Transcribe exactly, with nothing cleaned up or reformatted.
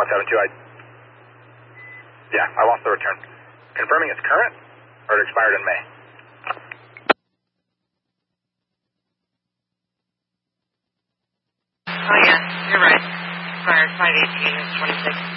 one seven two, I, yeah, I lost the return. Confirming it's current, or it expired in May? Oh yeah, you're right. Expired five eighteen twenty-six.